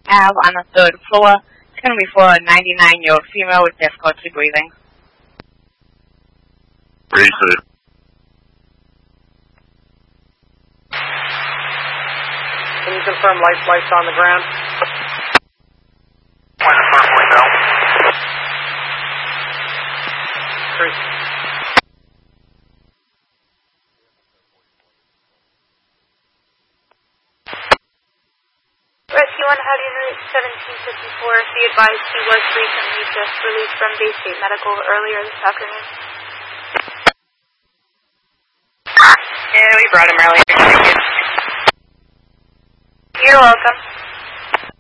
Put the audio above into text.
Ave on the third floor. It's going to be for a 99-year-old female with difficulty breathing. Research. Can you confirm lights on the ground? Point the first window. Rescue 1, how do you know 1754? Be advised he was recently just released from Bay State Medical earlier this afternoon. Yeah, we brought him earlier. You're welcome.